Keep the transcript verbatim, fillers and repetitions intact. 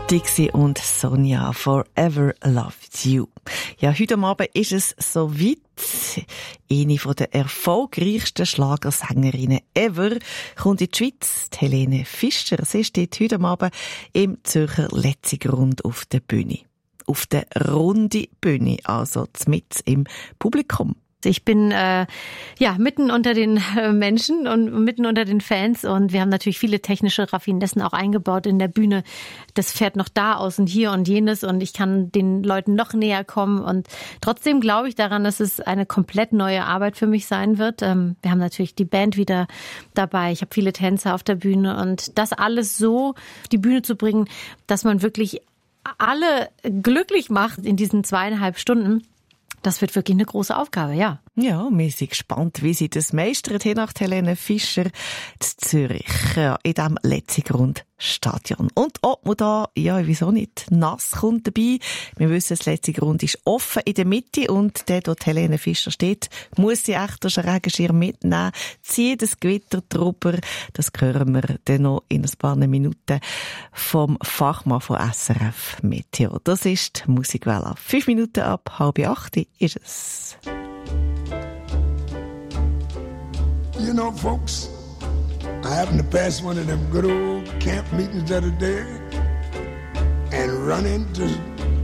Dixie und Sonja, Forever Loved You. Ja, heute Abend ist es soweit. Eine der erfolgreichsten Schlagersängerinnen ever kommt in die Schweiz, die Helene Fischer. Sie steht heute Abend im Zürcher Letzigrund auf der Bühne. Auf der runden Bühne, also mitten im Publikum. Ich bin äh, ja mitten unter den äh, Menschen und mitten unter den Fans und wir haben natürlich viele technische Raffinessen auch eingebaut in der Bühne. Das fährt noch da aus und hier und jenes und ich kann den Leuten noch näher kommen und trotzdem glaube ich daran, dass es eine komplett neue Arbeit für mich sein wird. Ähm, wir haben natürlich die Band wieder dabei. Ich habe viele Tänzer auf der Bühne und das alles so auf die Bühne zu bringen, dass man wirklich alle glücklich macht in diesen zweieinhalb Stunden. Das wird wirklich eine große Aufgabe, ja. Ja, wir sind gespannt, wie sie das meistert, hier nach Helene Fischer in Zürich, ja, in diesem Letzigrund-Stadion. Und ob man da, ja, wieso nicht, nass kommt dabei. Wir wissen, das Letzigrund ist offen in der Mitte und der, dort Helene Fischer steht, muss sie echt den Regenschirm mitnehmen, zieht das Gewitter drüber. Das hören wir dann noch in ein paar Minuten vom Fachmann von S R F Meteo. Das ist die Musikwelle. Fünf Minuten ab halb acht ist es. You know, folks, I happened to pass one of them good old camp meetings the other day and run into